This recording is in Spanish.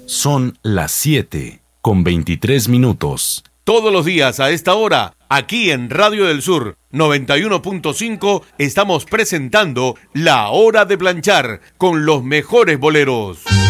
Son las 7:23. Todos los días a esta hora, aquí en Radio del Sur 91.5, estamos presentando La Hora de Planchar con los mejores boleros.